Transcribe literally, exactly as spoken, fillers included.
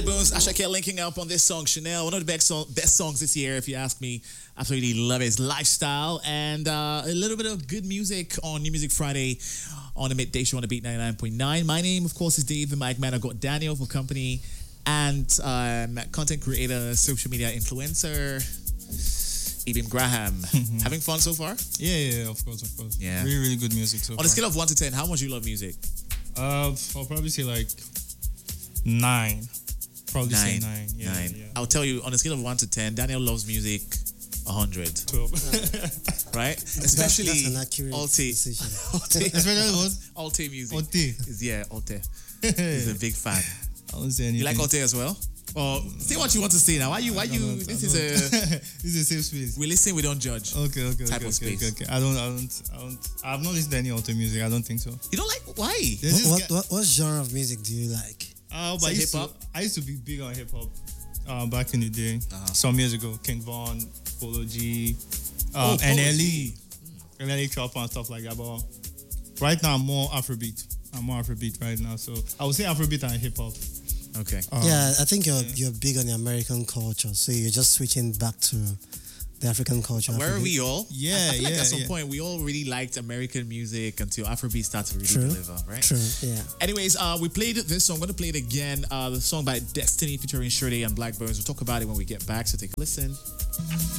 Boons, Ashake linking up on this song, Chanel. One of the best, song, best songs this year, if you ask me. Absolutely love his lifestyle and uh, a little bit of good music on New Music Friday on the midday show on the Beat ninety-nine point nine. My name, of course, is Dave the Mic Man. I've got Daniel for company and um, content creator, social media influencer, Ibim Graham. Having fun so far? Yeah, yeah, yeah, of course, of course. Yeah. Really, really good music so On far. a scale of one to ten, how much do you love music? Uh, I'll probably say like nine. Probably say nine. Yeah, nine. yeah. I'll tell you, on a scale of one to ten, Daniel loves music one hundred. twelve. Right? Especially that's an accurate Alte. decision. Alte. Especially what? Alte music. Alte. Is- Yeah, Alte. He's a big fan. I won't say anything. You like Alte as well? Or say what you want to say now. Why you? Why I you? don't- This I is don't- a. This is a safe space. We listen. We don't judge. Okay, okay, Type okay, of okay, space. okay, okay. I don't, I don't, I don't. I've not listened to any auto music. I don't think so. You don't like? Why? There's this What, guy- what, what genre of music do you like? Uh, but Say I used, to, hip-hop? I used to be big on hip hop uh, back in the day, Uh-huh. some years ago. King Von, Polo G, Oh, um, Polo N L G. E, N L E Chopper and stuff like that. But right now, I'm more Afrobeat. I'm more Afrobeat right now. So I would say Afrobeat and hip hop. Okay. Um, yeah, I think you're yeah. you're big on the American culture, so you're just switching back to the African culture. Where are Afrobeat. we all? Yeah, I feel like yeah, at some yeah. point we all really liked American music until Afrobeat started to really True. deliver, right? True, yeah. Anyways, uh, we played this song. I'm going to play it again. Uh, the song by Destiny featuring Sade and Black Bones. We'll talk about it when we get back, so take a listen.